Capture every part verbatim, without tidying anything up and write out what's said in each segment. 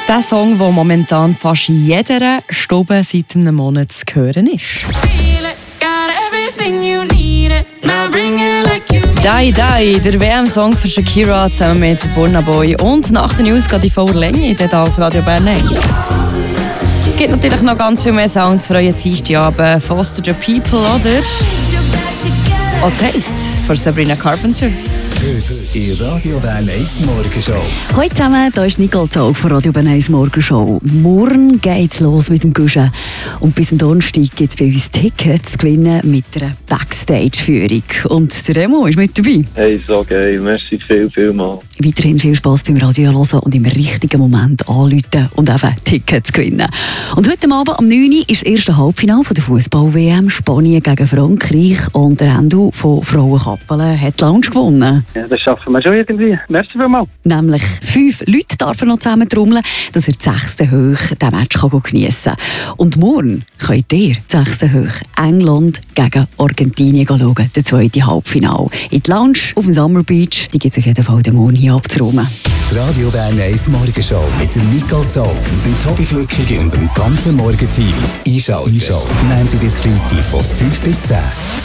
Der Song, der momentan fast in jeder Stube seit einem Monat zu hören ist. Die Die, der W M-Song für Shakira zusammen mit Burna Boy. Und nach den News geht die volle Länge dort auf Radio Bern eins. Es gibt natürlich noch ganz viel mehr Sound für euren Dienstagabend. Foster the People, oder? Und Taste von Sabrina Carpenter. In Radio Bern eins Morgenshow. Hallo zusammen, hier ist Nicole Zog von Radio Bern eins Morgenshow. Morgen geht's los mit dem Guschen. Und bis am Donnerstag gibt es bei uns Tickets zu gewinnen mit einer Backstage-Führung. Und der Remo ist mit dabei. Hey, so geil. Merci viel, viel mal. Weiterhin viel Spass beim Radio hören und im richtigen Moment anrufen und eben Tickets gewinnen. Und heute Abend am neun Uhr ist das erste Halbfinale der Fußball-W M. Spanien gegen Frankreich. Und der Endo von Frauenkappelen hat die Lounge gewonnen. Ja, das schaffen wir schon irgendwie. Merci vielmals. Nämlich fünf Leute darf er noch zusammen trommeln, dass er die sechste Hoch diesen Match geniessen kann. Und morgen könnt ihr die sechste Hoch England gegen Argentinien schauen, der zweite Halbfinale. In die Lounge auf dem Summer Beach, die gibt es auf jeden Fall den Morgen hier abzuräumen. Die Radio Bern eins Morgenshow mit dem Nicole Zog, dem Tobi Flückig und dem ganzen Morgenteam. Einschalten. Montag bis Freitag von fünf bis zehn.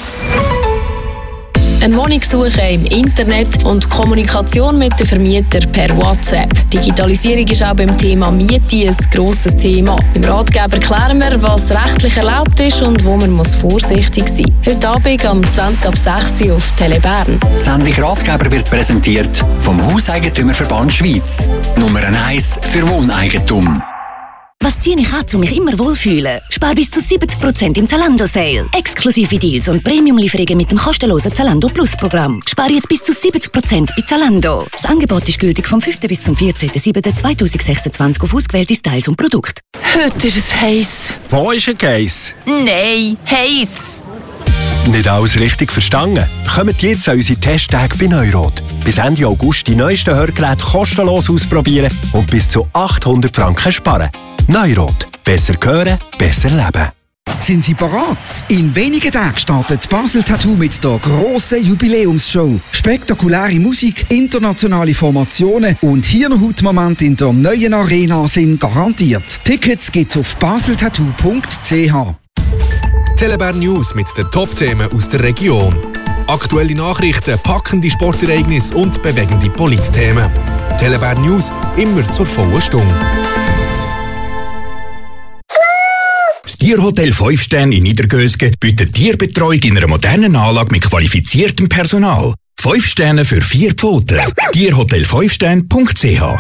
Eine Wohnungssuche im Internet und Kommunikation mit den Vermietern per WhatsApp. Digitalisierung ist auch beim Thema Miete ein grosses Thema. Im Ratgeber erklären wir, was rechtlich erlaubt ist und wo man muss vorsichtig sein muss. Heute Abend um zwanzig ab sechs Uhr auf Tele Bern. Die Sendung Ratgeber wird präsentiert vom Hauseigentümerverband Schweiz. Nummer eins für Wohneigentum. Was ziehe ich an, um mich immer wohlfühlen? Spar bis zu siebzig Prozent im Zalando-Sale. Exklusive Deals und Premium-Lieferungen mit dem kostenlosen Zalando Plus-Programm. Spar jetzt bis zu siebzig Prozent bei Zalando. Das Angebot ist gültig vom fünften bis zum vierzehnten siebten zweitausendsechsundzwanzig auf ausgewählte Styles und Produkte. Heute ist es heiß. Wo ist ein Geiss? Nein, heiß. Nicht alles richtig verstanden? Kommt jetzt an unsere Testtage bei Neurot. Bis Ende August die neuesten Hörgeräte kostenlos ausprobieren und bis zu achthundert Franken sparen. Neurot. Besser hören, besser leben. Sind Sie bereit? In wenigen Tagen startet das Basel Tattoo mit der grossen Jubiläumsshow. Spektakuläre Musik, internationale Formationen und Hirnhautmomente in der neuen Arena sind garantiert. Tickets gibt's auf baseltattoo punkt c h. Tele Bern News mit den Top-Themen aus der Region. Aktuelle Nachrichten, packende Sportereignisse und bewegende Politthemen. Tele Bern News immer zur vollen Stunde. Das Tierhotel fünf Sterne in Niedergösgen bietet Tierbetreuung in einer modernen Anlage mit qualifiziertem Personal. fünf Sterne für vier Pfoten. tierhotel fünf sterne punkt c h.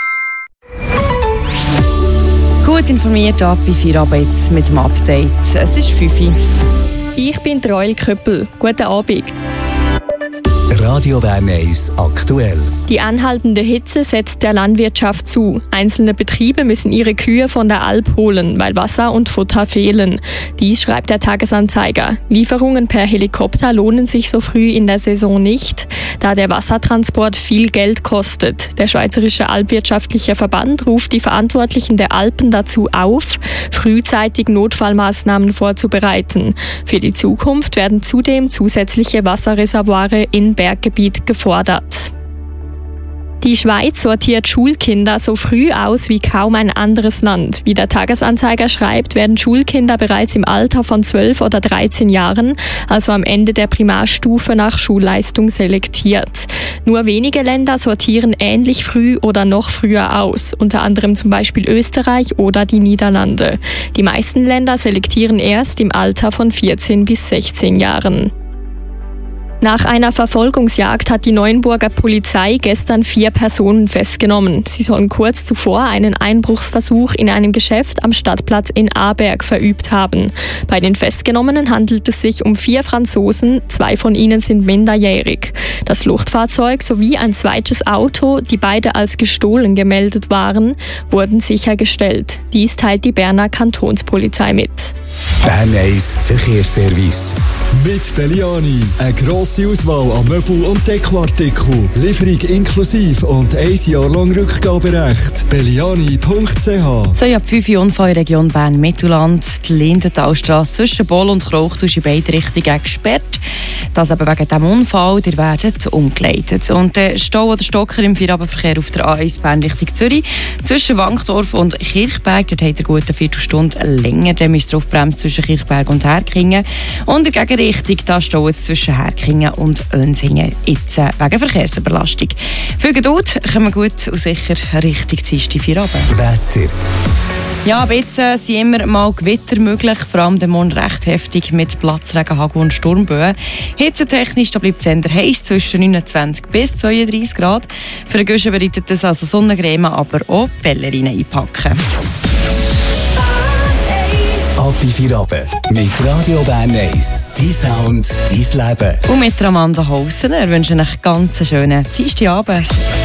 Gut informiert ab bei Feierabend mit dem Update. Es ist fünf Uhr. Ich bin Royal Köppel. Guten Abend. Radio Bern eins aktuell. Die anhaltende Hitze setzt der Landwirtschaft zu. Einzelne Betriebe müssen ihre Kühe von der Alp holen, weil Wasser und Futter fehlen. Dies schreibt der Tagesanzeiger. Lieferungen per Helikopter lohnen sich so früh in der Saison nicht, da der Wassertransport viel Geld kostet. Der Schweizerische Alpwirtschaftliche Verband ruft die Verantwortlichen der Alpen dazu auf, frühzeitig Notfallmaßnahmen vorzubereiten. Für die Zukunft werden zudem zusätzliche Wasserreservoire in Berggebiet gefordert. Die Schweiz sortiert Schulkinder so früh aus wie kaum ein anderes Land. Wie der Tagesanzeiger schreibt, werden Schulkinder bereits im Alter von zwölf oder dreizehn Jahren, also am Ende der Primarstufe, nach Schulleistung selektiert. Nur wenige Länder sortieren ähnlich früh oder noch früher aus, unter anderem zum Beispiel Österreich oder die Niederlande. Die meisten Länder selektieren erst im Alter von vierzehn bis sechzehn Jahren. Nach einer Verfolgungsjagd hat die Neuenburger Polizei gestern vier Personen festgenommen. Sie sollen kurz zuvor einen Einbruchsversuch in einem Geschäft am Stadtplatz in Aarberg verübt haben. Bei den Festgenommenen handelt es sich um vier Franzosen, zwei von ihnen sind minderjährig. Das Fluchtfahrzeug sowie ein zweites Auto, die beide als gestohlen gemeldet waren, wurden sichergestellt. Dies teilt die Berner Kantonspolizei mit. Bern eins Verkehrsservice. mit Belliani. Eine grosse Auswahl an Möbel- und Dekoartikeln. Lieferung inklusive und ein Jahr lang Rückgaberecht. belliani punkt c h. zwei ab fünf Uhr Unfall in der Region Bern-Mittelland. Die Lindentalstrasse zwischen Boll und Krauchtusch in beide Richtungen gesperrt. Das eben wegen diesem Unfall. Ihr werdet umgeleitet. Und der Stau oder Stocker im Feierabendverkehr auf der A eins Bern Richtung Zürich. Zwischen Wankdorf und Kirchberg. Dort habt ihr gut eine Viertelstunde länger. Dann müsst ihr aufbremsen zwischen Kirchberg und Herkingen. Und in der Gegenrichtung da steht es zwischen Herkingen und Önsingen jetzt wegen Verkehrsüberlastung. Viel Geduld, kommen gut und sicher Richtung Dienstag Feierabend. Wetter. Ja, ab jetzt äh, sind immer mal Gewitter möglich, vor allem der Morgen recht heftig mit Platzregen, Hagel und Sturmböen. Hitzetechnisch da bleibt es eher heiß, zwischen neunundzwanzig bis zweiunddreißig Grad. Für den Guschen bedeutet das also Sonnencreme, aber auch Pellerine einpacken. Ab in Feierabend mit Radio Bern eins. Dein Sound, dein Leben. Und mit Amanda Hausener wünsche ich euch einen ganz schönen Dienstagabend.